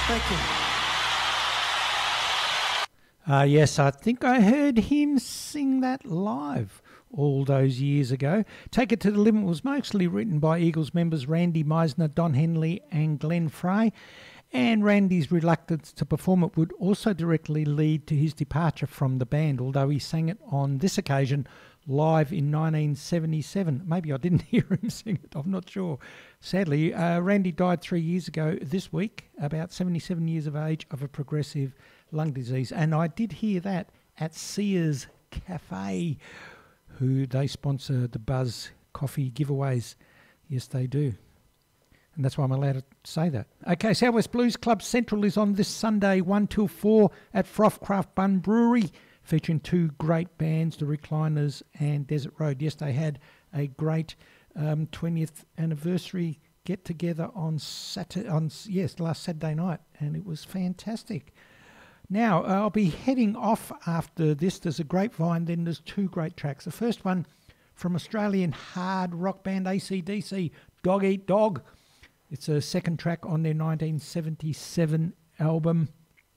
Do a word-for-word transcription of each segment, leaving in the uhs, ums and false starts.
Thank you. Uh, yes, I think I heard him sing that live all those years ago. Take It to the Limit was mostly written by Eagles members Randy Meisner, Don Henley and Glenn Frey, and Randy's reluctance to perform it would also directly lead to his departure from the band, although he sang it on this occasion live in nineteen seventy-seven. Maybe I didn't hear him sing it, I'm not sure. Sadly, uh, Randy died three years ago this week, about seventy-seven years of age, of a progressive lung disease. And I did hear that at Sears Cafe, who they sponsor the Buzz coffee giveaways. Yes, they do. And that's why I'm allowed to say that. Okay, Southwest Blues Club Central is on this Sunday, one till four at Froth Craft Bun Brewery, featuring two great bands, The Recliners and Desert Road. Yes, they had a great um, twentieth anniversary get-together on Saturday, on yes, last Saturday night, and it was fantastic. Now, uh, I'll be heading off after this. There's a grapevine, then there's two great tracks. The first one from Australian hard rock band A C D C, Dog Eat Dog. It's a second track on their nineteen seventy-seven album,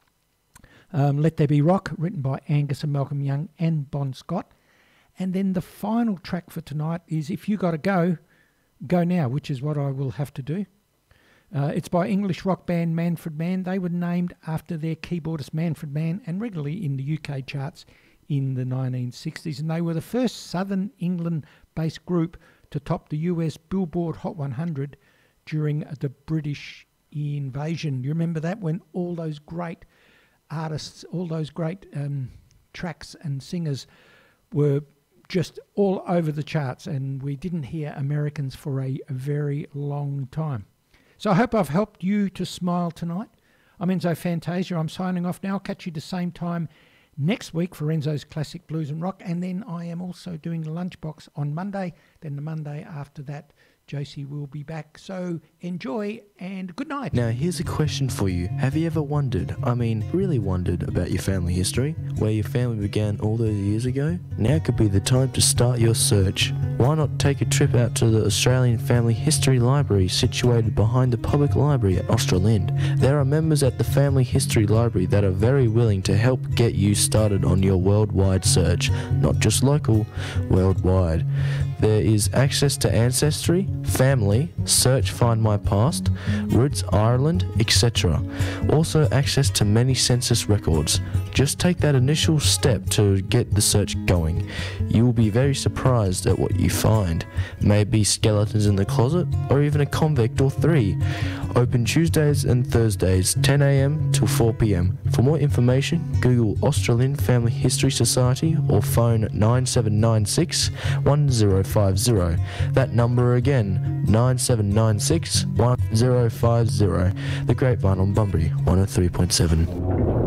um, Let There Be Rock, written by Angus and Malcolm Young and Bon Scott. And then the final track for tonight is If You Gotta Go, Go Now, which is what I will have to do. Uh, it's by English rock band Manfred Mann. They were named after their keyboardist Manfred Mann and regularly in the U K charts in the nineteen sixties. And they were the first Southern England-based group to top the U S Billboard Hot one hundred during the British invasion. You remember that, when all those great artists, all those great um, tracks and singers were just all over the charts, and we didn't hear Americans for a, a very long time. So I hope I've helped you to smile tonight. I'm Enzo Fantasia. I'm signing off now. I'll catch you the same time next week for Enzo's Classic Blues and Rock, and then I am also doing the Lunchbox on Monday. Then the Monday after that, Josie will be back. So enjoy and good night. Now here's a question for you. Have you ever wondered, I mean really wondered about your family history? Where your family began all those years ago? Now could be the time to start your search. Why not take a trip out to the Australian Family History Library situated behind the public library at Australind? There are members at the Family History Library that are very willing to help get you started on your worldwide search. Not just local, worldwide. There is access to Ancestry, Family, Search Find My Past, Roots Ireland, et cetera. Also access to many census records. Just take that initial step to get the search going. You will be very surprised at what you find. Maybe skeletons in the closet, or even a convict or three. Open Tuesdays and Thursdays, ten a.m. till four p.m. For more information, Google Australian Family History Society or phone nine seven nine six, one zero five zero. That number again, nine seven nine six, one zero five zero. The Grapevine on Bunbury, one oh three point seven.